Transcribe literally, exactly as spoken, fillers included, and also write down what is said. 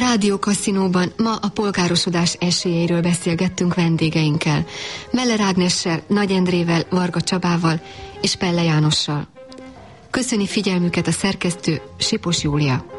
Rádió Kaszinóban ma a polgárosodás esélyeiről beszélgettünk vendégeinkkel, Meller Ágnessel, Nagy Endrével, Varga Csabával és Pelle Jánossal. Köszöni figyelmüket a szerkesztő, Sipos Júlia.